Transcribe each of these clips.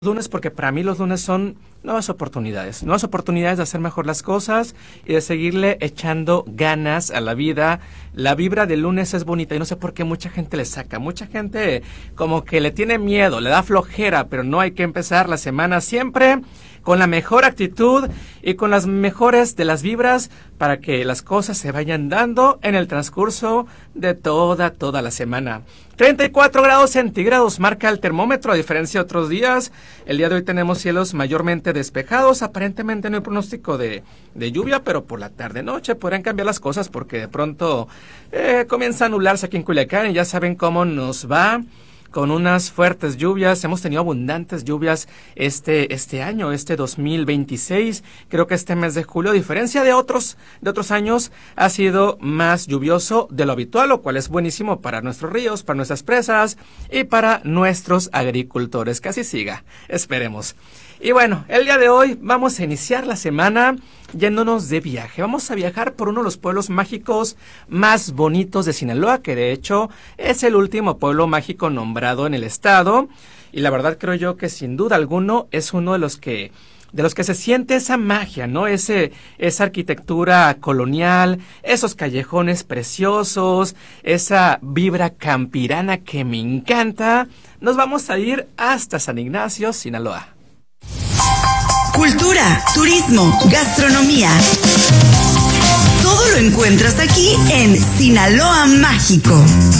Lunes porque para mí los lunes son nuevas oportunidades de hacer mejor las cosas y de seguirle echando ganas a la vida. La vibra del lunes es bonita y no sé por qué mucha gente le saca, mucha gente como que le tiene miedo, le da flojera, pero no, hay que empezar la semana siempre con la mejor actitud y con las mejores de las vibras para que las cosas se vayan dando en el transcurso de toda la semana. 34 grados centígrados marca el termómetro, a diferencia de otros días. El día de hoy tenemos cielos mayormente despejados, aparentemente no hay pronóstico de lluvia, pero por la tarde-noche podrían cambiar las cosas porque de pronto comienza a anularse aquí en Culiacán y ya saben cómo nos va con unas fuertes lluvias. Hemos tenido abundantes lluvias este año, 2026. Creo que este mes de julio, a diferencia de otros años, ha sido más lluvioso de lo habitual, lo cual es buenísimo para nuestros ríos, para nuestras presas y para nuestros agricultores. Que así siga, esperemos. Y bueno, el día de hoy vamos a iniciar la semana yéndonos de viaje. Vamos a viajar por uno de los pueblos mágicos más bonitos de Sinaloa, que de hecho es el último pueblo mágico nombrado en el estado. Y la verdad creo yo que sin duda alguno es uno de los que se siente esa magia, ¿no? Esa arquitectura colonial, esos callejones preciosos, esa vibra campirana que me encanta. Nos vamos a ir hasta San Ignacio, Sinaloa. Cultura, turismo, gastronomía. Todo lo encuentras aquí en Sinaloa Mágico.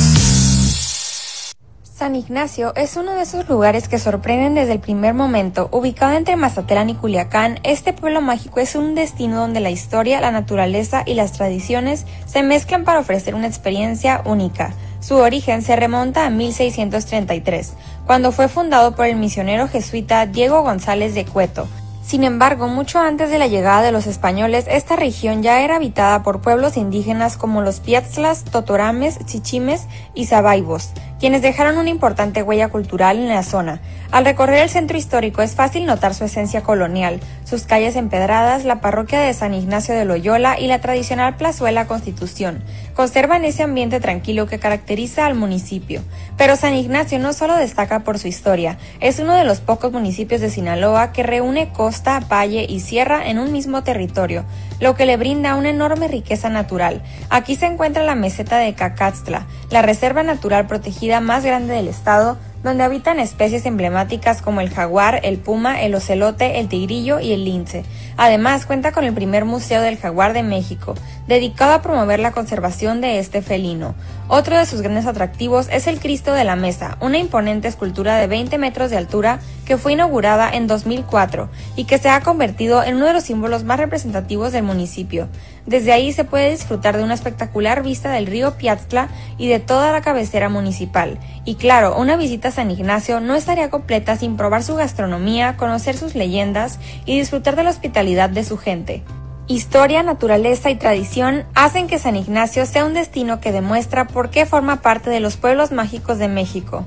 San Ignacio es uno de esos lugares que sorprenden desde el primer momento. Ubicado entre Mazatlán y Culiacán, este pueblo mágico es un destino donde la historia, la naturaleza y las tradiciones se mezclan para ofrecer una experiencia única. Su origen se remonta a 1633, cuando fue fundado por el misionero jesuita Diego González de Cueto. Sin embargo, mucho antes de la llegada de los españoles, esta región ya era habitada por pueblos indígenas como los Piatzlas, Totorames, Chichimes y Sabaibos, quienes dejaron una importante huella cultural en la zona. Al recorrer el centro histórico es fácil notar su esencia colonial, sus calles empedradas, la parroquia de San Ignacio de Loyola y la tradicional plazuela Constitución. Conservan ese ambiente tranquilo que caracteriza al municipio. Pero San Ignacio no solo destaca por su historia, es uno de los pocos municipios de Sinaloa que reúne costa, valle y sierra en un mismo territorio, lo que le brinda una enorme riqueza natural. Aquí se encuentra la meseta de Cacatztla, la reserva natural protegida más grande del estado, donde habitan especies emblemáticas como el jaguar, el puma, el ocelote, el tigrillo y el lince. Además, cuenta con el primer Museo del Jaguar de México, dedicado a promover la conservación de este felino. Otro de sus grandes atractivos es el Cristo de la Mesa, una imponente escultura de 20 metros de altura que fue inaugurada en 2004 y que se ha convertido en uno de los símbolos más representativos del municipio. Desde ahí se puede disfrutar de una espectacular vista del río Piatztla y de toda la cabecera municipal. Y claro, una visita a San Ignacio no estaría completa sin probar su gastronomía, conocer sus leyendas y disfrutar de la hospitalidad de su gente. Historia, naturaleza y tradición hacen que San Ignacio sea un destino que demuestra por qué forma parte de los pueblos mágicos de México.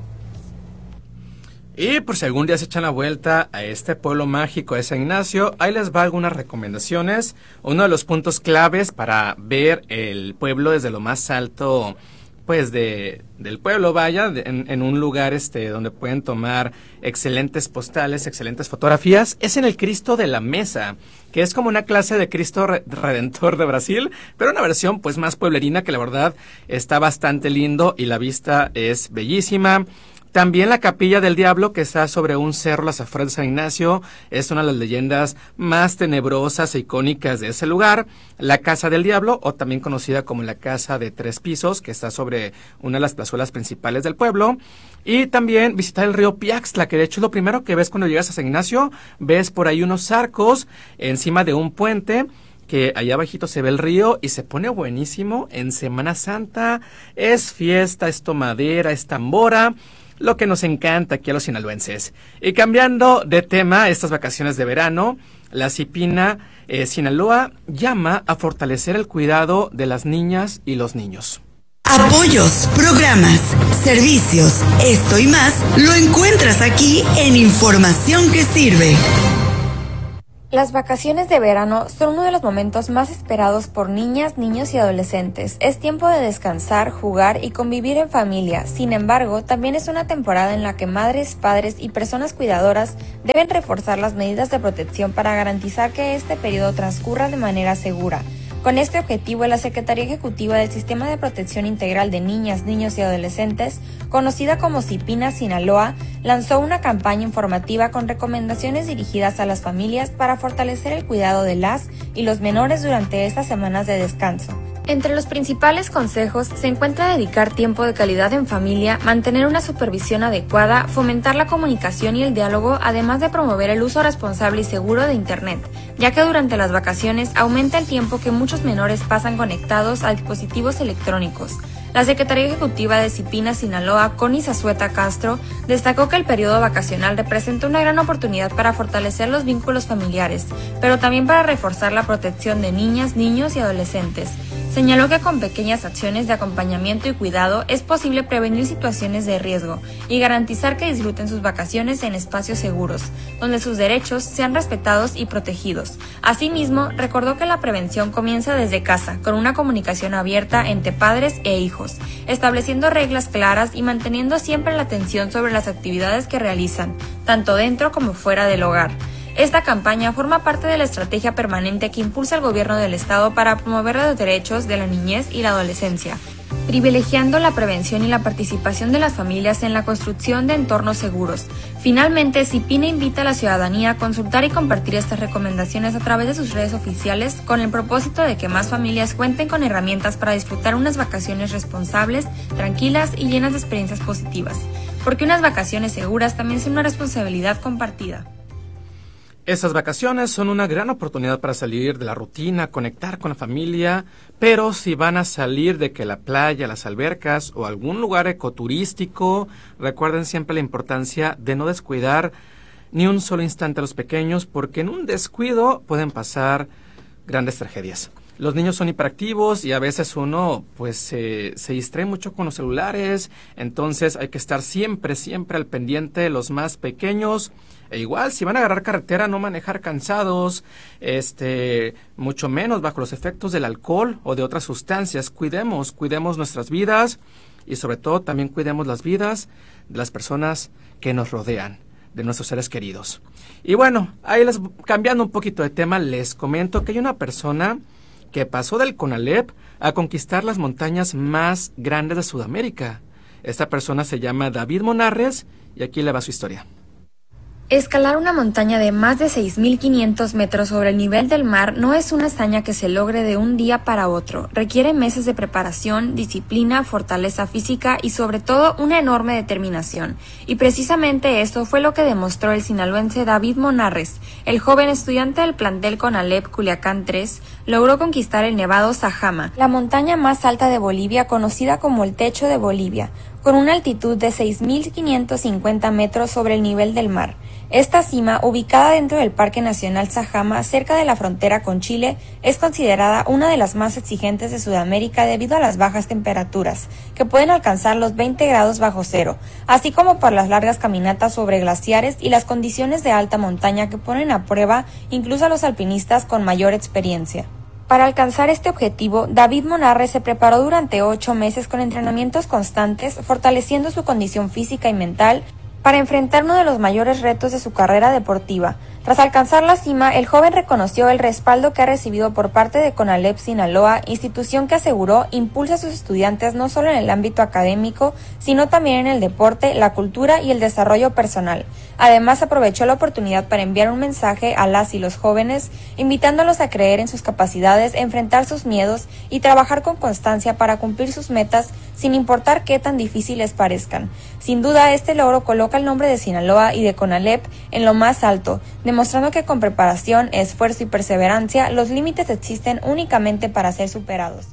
Y por si algún día se echan la vuelta a este pueblo mágico de San Ignacio, ahí les va algunas recomendaciones. Uno de los puntos claves para ver el pueblo desde lo más alto, pues del pueblo, en un lugar donde pueden tomar excelentes postales, excelentes fotografías, es en el Cristo de la Mesa, que es como una clase de Cristo Redentor de Brasil, pero una versión pues más pueblerina, que la verdad está bastante lindo y la vista es bellísima. También la Capilla del Diablo, que está sobre un cerro a las afueras de San Ignacio, es una de las leyendas más tenebrosas e icónicas de ese lugar. La Casa del Diablo, o también conocida como la Casa de 3 pisos, que está sobre una de las plazuelas principales del pueblo. Y también visitar el río Piaxtla, que de hecho es lo primero que ves cuando llegas a San Ignacio. Ves por ahí unos arcos encima de un puente, que allá abajito se ve el río y se pone buenísimo en Semana Santa. Es fiesta, es tomadera, es tambora, lo que nos encanta aquí a los sinaloenses. Y cambiando de tema, estas vacaciones de verano, la CIPINA Sinaloa llama a fortalecer el cuidado de las niñas y los niños. Apoyos, programas, servicios, esto y más lo encuentras aquí en Información que Sirve. Las vacaciones de verano son uno de los momentos más esperados por niñas, niños y adolescentes. Es tiempo de descansar, jugar y convivir en familia. Sin embargo, también es una temporada en la que madres, padres y personas cuidadoras deben reforzar las medidas de protección para garantizar que este periodo transcurra de manera segura. Con este objetivo, la Secretaría Ejecutiva del Sistema de Protección Integral de Niñas, Niños y Adolescentes, conocida como CIPINA Sinaloa, lanzó una campaña informativa con recomendaciones dirigidas a las familias para fortalecer el cuidado de las y los menores durante estas semanas de descanso. Entre los principales consejos se encuentra dedicar tiempo de calidad en familia, mantener una supervisión adecuada, fomentar la comunicación y el diálogo, además de promover el uso responsable y seguro de Internet, ya que durante las vacaciones aumenta el tiempo que muchos menores pasan conectados a dispositivos electrónicos. La Secretaría Ejecutiva de CIPINA Sinaloa, Connie Zazueta Castro, destacó que el periodo vacacional representa una gran oportunidad para fortalecer los vínculos familiares, pero también para reforzar la protección de niñas, niños y adolescentes. Señaló que con pequeñas acciones de acompañamiento y cuidado es posible prevenir situaciones de riesgo y garantizar que disfruten sus vacaciones en espacios seguros, donde sus derechos sean respetados y protegidos. Asimismo, recordó que la prevención comienza desde casa, con una comunicación abierta entre padres e hijos, estableciendo reglas claras y manteniendo siempre la atención sobre las actividades que realizan, tanto dentro como fuera del hogar. Esta campaña forma parte de la estrategia permanente que impulsa el gobierno del estado para promover los derechos de la niñez y la adolescencia, privilegiando la prevención y la participación de las familias en la construcción de entornos seguros. Finalmente, CIPINA invita a la ciudadanía a consultar y compartir estas recomendaciones a través de sus redes oficiales con el propósito de que más familias cuenten con herramientas para disfrutar unas vacaciones responsables, tranquilas y llenas de experiencias positivas, porque unas vacaciones seguras también son una responsabilidad compartida. Estas vacaciones son una gran oportunidad para salir de la rutina, conectar con la familia, pero si van a salir de que la playa, las albercas o algún lugar ecoturístico, recuerden siempre la importancia de no descuidar ni un solo instante a los pequeños, porque en un descuido pueden pasar grandes tragedias. Los niños son hiperactivos y a veces uno pues se distrae mucho con los celulares, entonces hay que estar siempre al pendiente de los más pequeños. E igual, si van a agarrar carretera, no manejar cansados, mucho menos bajo los efectos del alcohol o de otras sustancias. Cuidemos nuestras vidas y sobre todo también cuidemos las vidas de las personas que nos rodean, de nuestros seres queridos. Y bueno, cambiando un poquito de tema, les comento que hay una persona que pasó del CONALEP a conquistar las montañas más grandes de Sudamérica. Esta persona se llama David Monarres y aquí le va su historia. Escalar una montaña de más de 6.500 metros sobre el nivel del mar no es una hazaña que se logre de un día para otro. Requiere meses de preparación, disciplina, fortaleza física y sobre todo una enorme determinación. Y precisamente eso fue lo que demostró el sinaloense David Monarres. El joven estudiante del plantel CONALEP Culiacán 3 logró conquistar el Nevado Sajama, la montaña más alta de Bolivia, conocida como el Techo de Bolivia, con una altitud de 6.550 metros sobre el nivel del mar. Esta cima, ubicada dentro del Parque Nacional Sajama, cerca de la frontera con Chile, es considerada una de las más exigentes de Sudamérica debido a las bajas temperaturas, que pueden alcanzar los 20 grados bajo cero, así como por las largas caminatas sobre glaciares y las condiciones de alta montaña que ponen a prueba incluso a los alpinistas con mayor experiencia. Para alcanzar este objetivo, David Monarres se preparó durante 8 meses con entrenamientos constantes, fortaleciendo su condición física y mental para enfrentar uno de los mayores retos de su carrera deportiva. Tras alcanzar la cima, el joven reconoció el respaldo que ha recibido por parte de CONALEP Sinaloa, institución que aseguró impulsa a sus estudiantes no solo en el ámbito académico, sino también en el deporte, la cultura y el desarrollo personal. Además, aprovechó la oportunidad para enviar un mensaje a las y los jóvenes, invitándolos a creer en sus capacidades, enfrentar sus miedos y trabajar con constancia para cumplir sus metas, sin importar qué tan difíciles parezcan. Sin duda, este logro coloca el nombre de Sinaloa y de CONALEP en lo más alto, demostrando que con preparación, esfuerzo y perseverancia, los límites existen únicamente para ser superados.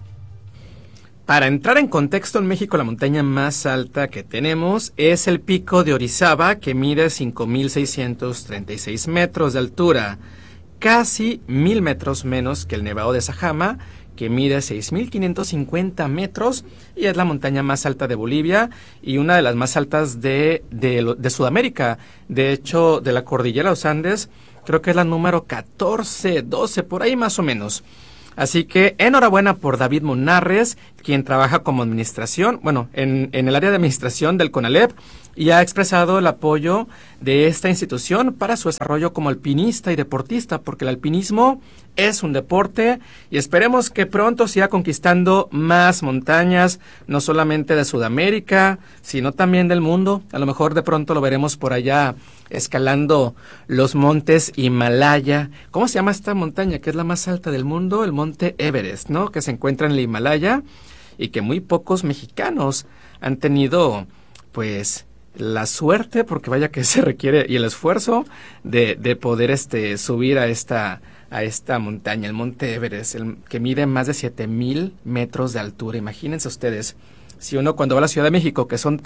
Para entrar en contexto, en México la montaña más alta que tenemos es el Pico de Orizaba, que mide 5.636 metros de altura. casi 1000 metros menos que el Nevado de Sajama, que mide 6550 metros y es la montaña más alta de Bolivia y una de las más altas de Sudamérica. De hecho, de la cordillera de los Andes, creo que es la número 14, 12, por ahí más o menos. Así que enhorabuena por David Munarres, quien trabaja como administración, en el área de administración del CONALEP, y ha expresado el apoyo de esta institución para su desarrollo como alpinista y deportista, porque el alpinismo es un deporte y esperemos que pronto siga conquistando más montañas, no solamente de Sudamérica, sino también del mundo. A lo mejor de pronto lo veremos por allá escalando los montes Himalaya. ¿Cómo se llama esta montaña que es la más alta del mundo? El monte Everest, ¿no? Que se encuentra en el Himalaya y que muy pocos mexicanos han tenido, pues, la suerte, porque vaya que se requiere, y el esfuerzo de poder subir a esta montaña, el monte Everest, que mide más de 7000 metros de altura. Imagínense ustedes, si uno cuando va a la Ciudad de México, que son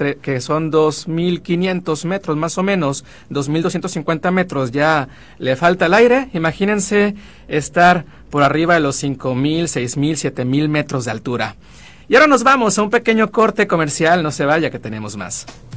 2500 metros más o menos, 2250 metros, ya le falta el aire, imagínense estar por arriba de los 5000, 6000, 7000 metros de altura. Y ahora nos vamos a un pequeño corte comercial, no se vaya que tenemos más.